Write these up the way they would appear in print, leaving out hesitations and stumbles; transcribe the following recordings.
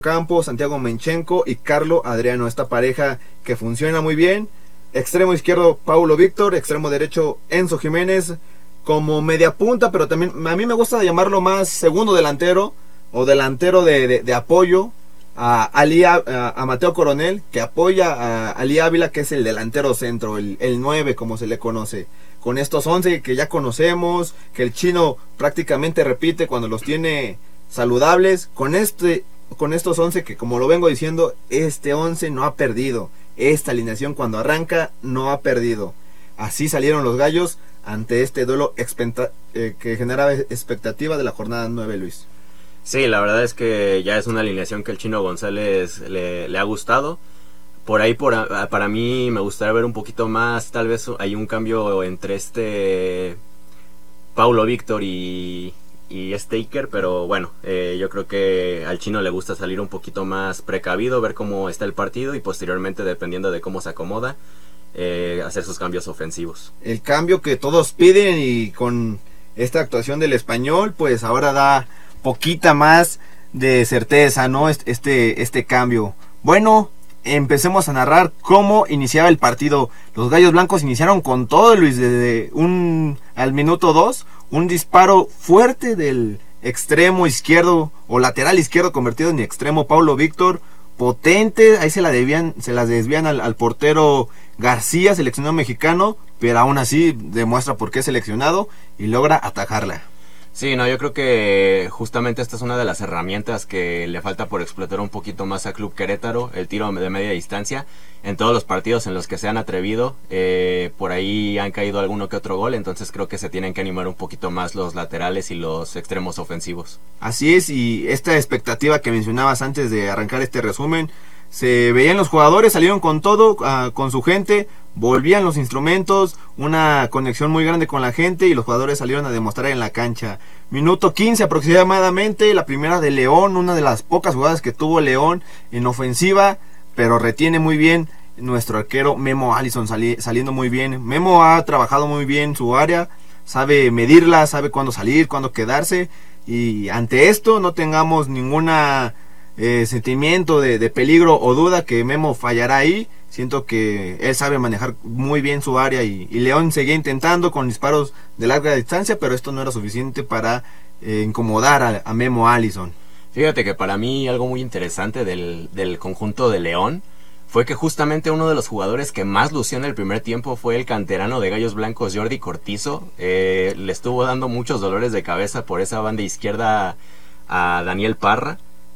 Campos, Santiago Menchenko y Carlo Adriano, esta pareja que funciona muy bien. Extremo izquierdo Paulo Víctor, extremo derecho Enzo Jiménez como media punta, pero también a mí me gusta llamarlo más segundo delantero o delantero de apoyo a Mateo Coronel, que apoya a Ali Ávila, que es el delantero centro, el 9 como se le conoce. Con estos 11 que ya conocemos, que el chino prácticamente repite cuando los tiene saludables, con estos 11 que, como lo vengo diciendo, este 11 no ha perdido. Esta alineación cuando arranca no ha perdido. Así salieron los gallos ante este duelo que generaba expectativa de la jornada 9, Luis. Sí, la verdad es que ya es una alineación que el Chino González le ha gustado. Por ahí para mí me gustaría ver un poquito más, tal vez hay un cambio entre Paulo Víctor y Staker, pero bueno, yo creo que al Chino le gusta salir un poquito más precavido, ver cómo está el partido y posteriormente, dependiendo de cómo se acomoda, hacer sus cambios ofensivos. El cambio que todos piden, y con esta actuación del español, pues ahora da poquita más de certeza, ¿no? Este cambio. Bueno, empecemos a narrar cómo iniciaba el partido. Los gallos blancos iniciaron con todo, Luis, desde al minuto 2, un disparo fuerte del extremo izquierdo o lateral izquierdo convertido en extremo Paulo Víctor, potente, ahí se las desvían al portero García, seleccionado mexicano, pero aún así demuestra por qué es seleccionado y logra atajarla. Sí, no, yo creo que justamente esta es una de las herramientas que le falta por explotar un poquito más a Club Querétaro, el tiro de media distancia. En todos los partidos en los que se han atrevido, por ahí han caído alguno que otro gol, entonces creo que se tienen que animar un poquito más los laterales y los extremos ofensivos. Así es, y esta expectativa que mencionabas antes de arrancar este resumen, se veían los jugadores, salieron con todo, con su gente, volvían los instrumentos, una conexión muy grande con la gente y los jugadores salieron a demostrar en la cancha. Minuto 15 aproximadamente, la primera de León, una de las pocas jugadas que tuvo León en ofensiva, pero retiene muy bien nuestro arquero Memo Allison, saliendo muy bien. Memo ha trabajado muy bien su área, sabe medirla, sabe cuándo salir, cuándo quedarse, y ante esto no tengamos ninguna sentimiento de peligro o duda que Memo fallará ahí. Siento que él sabe manejar muy bien su área, y León seguía intentando con disparos de larga distancia, pero esto no era suficiente para incomodar a Memo Allison. Fíjate que para mí algo muy interesante del conjunto de León fue que justamente uno de los jugadores que más lució en el primer tiempo fue el canterano de Gallos Blancos, Jordi Cortizo. Le estuvo dando muchos dolores de cabeza por esa banda izquierda a Daniel Parra.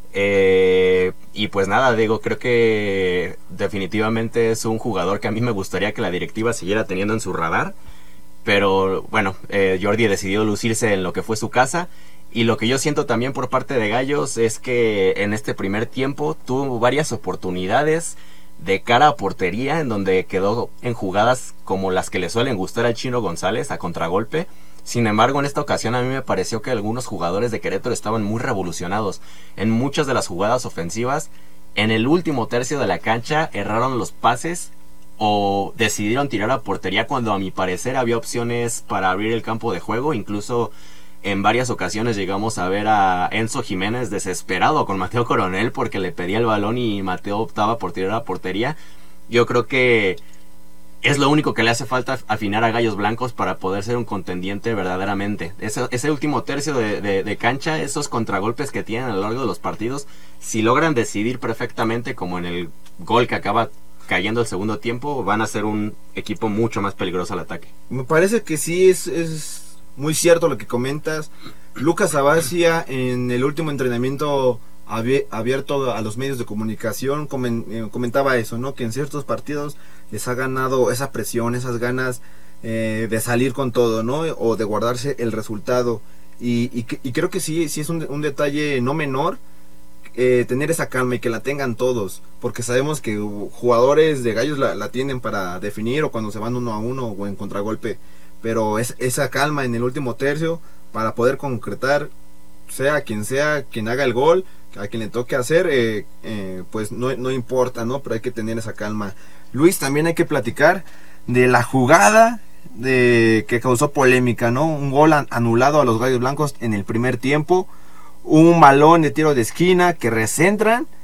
Y pues nada, digo, creo que definitivamente es un jugador que a mí me gustaría que la directiva siguiera teniendo en su radar, pero bueno, Jordi decidió lucirse en lo que fue su casa. Y lo que yo siento también por parte de Gallos es que en este primer tiempo tuvo varias oportunidades de cara a portería, en donde quedó en jugadas como las que le suelen gustar al Chino González, a contragolpe. Sin embargo, en esta ocasión a mí me pareció que algunos jugadores de Querétaro estaban muy revolucionados. En muchas de las jugadas ofensivas, en el último tercio de la cancha, erraron los pases o decidieron tirar a portería cuando a mi parecer había opciones para abrir el campo de juego. Incluso en varias ocasiones llegamos a ver a Enzo Jiménez desesperado con Mateo Coronel porque le pedía el balón y Mateo optaba por tirar a portería. Yo creo que es lo único que le hace falta afinar a Gallos Blancos para poder ser un contendiente verdaderamente. Ese último tercio de cancha, esos contragolpes que tienen a lo largo de los partidos, si logran decidir perfectamente, como en el gol que acaba cayendo el segundo tiempo, van a ser un equipo mucho más peligroso al ataque. Me parece que sí es muy cierto lo que comentas. Lucas Abacia, en el último entrenamiento abierto a los medios de comunicación, comentaba eso, ¿no? Que en ciertos partidos les ha ganado esa presión, esas ganas de salir con todo, ¿no? O de guardarse el resultado. Y creo que sí es un detalle no menor, tener esa calma y que la tengan todos, porque sabemos que jugadores de Gallos la tienen para definir, o cuando se van 1-1 o en contragolpe, pero esa calma en el último tercio para poder concretar, sea quien haga el gol, a quien le toque hacer, pues no importa, ¿no? Pero hay que tener esa calma. Luis, también hay que platicar de la jugada que causó polémica, ¿no? Un gol anulado a los Gallos Blancos en el primer tiempo. un balón de tiro de esquina que recentran